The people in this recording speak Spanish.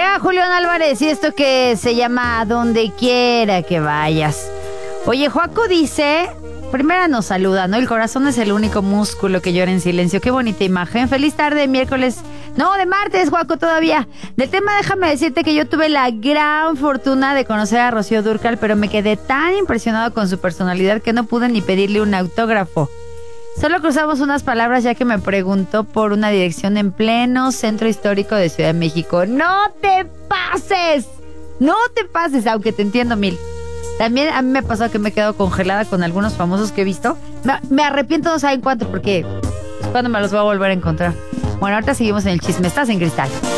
Llega Julián Álvarez y esto que se llama A Donde Quiera que Vayas. Oye, Joaco dice, primera nos saluda, ¿no? El corazón es el único músculo que llora en silencio. Qué bonita imagen. Feliz tarde, miércoles. No, de martes, Joaco, todavía. Del tema, déjame decirte que yo tuve la gran fortuna de conocer a Rocío Dúrcal, pero me quedé tan impresionado con su personalidad que no pude ni pedirle un autógrafo. Solo cruzamos unas palabras ya que me preguntó por una dirección en pleno centro histórico de Ciudad de México. ¡No te pases! ¡No te pases! Aunque te entiendo mil. También a mí me pasó que me he quedado congelada con algunos famosos que he visto. Me arrepiento, no saben cuánto, porque cuándo me los voy a volver a encontrar. Bueno, ahorita seguimos en el chisme. Estás en Cristal.